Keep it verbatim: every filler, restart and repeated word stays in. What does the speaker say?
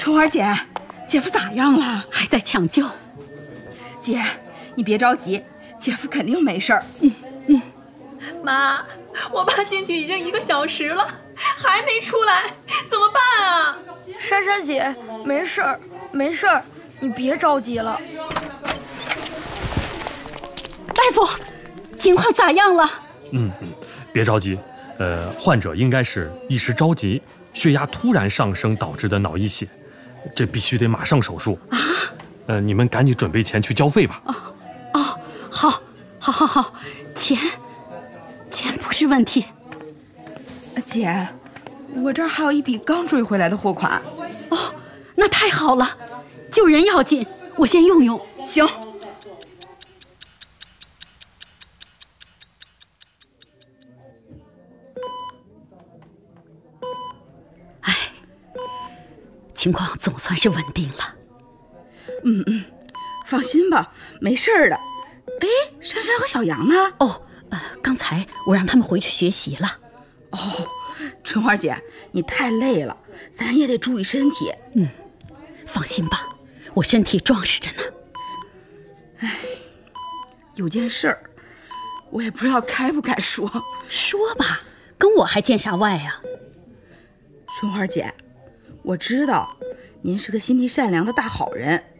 春花姐，姐夫咋样了？ 还在抢救。 姐，你别着急，姐夫肯定没事儿。 嗯嗯。 妈，我爸进去已经一个小时了，还没出来，怎么办啊？ 珊珊姐，没事儿，没事儿，你别着急了。 大夫，情况咋样了？ 嗯嗯，别着急，呃，患者应该是一时着急，血压突然上升导致的脑溢血，这必须得马上手术啊！呃，你们赶紧准备钱去交费吧。 哦哦，好，好，好，好，钱，钱不是问题。 姐，我这儿还有一笔刚追回来的货款。 哦，那太好了，救人要紧，我先用用。 行。 哎，情况总算是稳定了。 嗯嗯，放心吧，没事儿的。哎，珊珊和小杨呢？ 哦，呃，刚才我让他们回去学习了。 哦，春花姐，你太累了，咱也得注意身体。 嗯，放心吧，我身体壮实着呢。 哎，有件事儿，我也不知道该不该说。 说吧，跟我还见啥外啊？ 春花姐，我知道您是个心地善良的大好人。